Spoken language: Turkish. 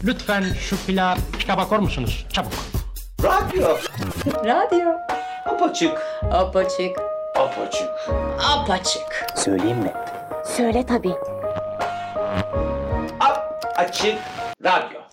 Lütfen şu pila pika bakar mısınız? Çabuk. Radyo. Radyo. Apaçık. Apaçık. Apaçık. Apaçık. Söyleyeyim mi? Söyle tabii. Açık radyo.